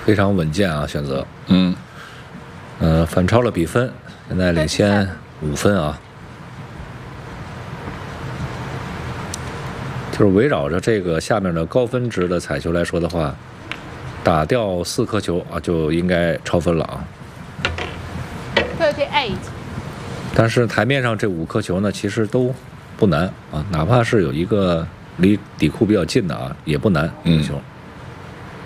非常稳健啊，选择。反超了比分，现在领先5分啊。就是围绕着这个下面的高分值的彩球来说的话，打掉4颗球啊，就应该超分了啊。 38。 但是台面上这5颗球呢，其实都不难啊，哪怕是有一个离底库比较近的啊，也不难。球。